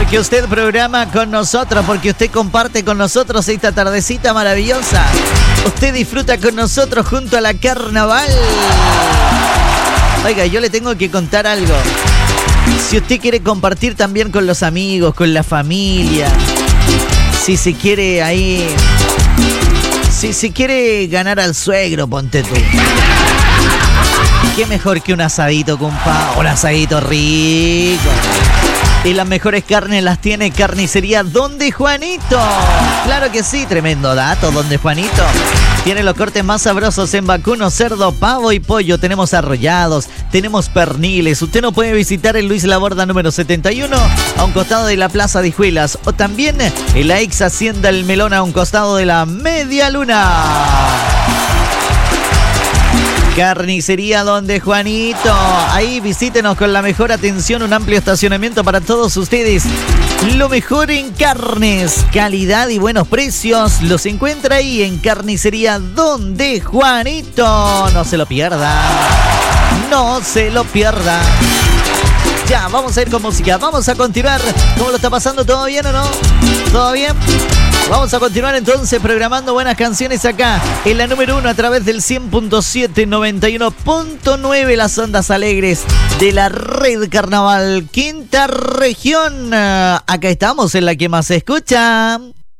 Porque usted programa con nosotros, porque usted comparte con nosotros esta tardecita maravillosa. Usted disfruta con nosotros junto a la carnaval. Oiga, yo le tengo que contar algo. Si usted quiere compartir también con los amigos, con la familia, si se quiere ahí, si se quiere ganar al suegro, ponte tú. Qué mejor que un asadito, compa, un asadito rico. Y las mejores carnes las tiene Carnicería Donde Juanito. Claro que sí, tremendo dato, Donde Juanito. Tiene los cortes más sabrosos en vacuno, cerdo, pavo y pollo. Tenemos arrollados, tenemos perniles. Usted nos puede visitar en Luis Laborda número 71, a un costado de la Plaza de Hijuelas. O también en la ex Hacienda El Melón, a un costado de la Media Luna. Carnicería Donde Juanito. Ahí visítenos con la mejor atención, un amplio estacionamiento para todos ustedes. Lo mejor en carnes, calidad y buenos precios los encuentra ahí en Carnicería Donde Juanito. No se lo pierda. No se lo pierda. Ya, vamos a ir con música. Vamos a continuar. ¿Cómo lo está pasando? ¿Todo bien o no? ¿Todo bien? Vamos a continuar entonces programando buenas canciones acá en la número 1 a través del 100.7, 91.9, las ondas alegres de la Red Carnaval Quinta Región. Acá estamos en la que más se escucha.